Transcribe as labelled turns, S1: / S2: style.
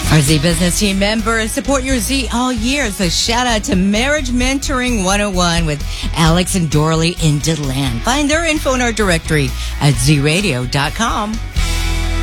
S1: Our Z Business team members support your Z all year. So shout out to Marriage Mentoring 101 with Alex and Dorley in Deland. Find their info in our directory at zradio.com.